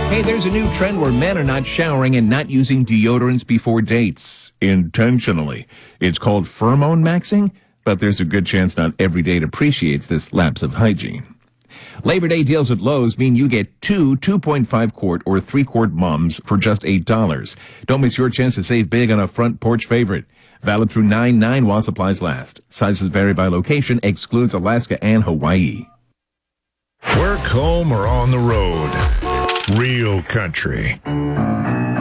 Hey, there's a new trend where men are not showering and not using deodorants before dates intentionally. It's called pheromone maxing, but there's a good chance not every date appreciates this lapse of hygiene. Labor Day deals at Lowe's mean you get two 2.5-quart or 3-quart mums for just $8. Don't miss your chance to save big on a front porch favorite. Valid through 9/9 while supplies last. Sizes vary by location, excludes Alaska and Hawaii. Work, home, or on the road. Real country.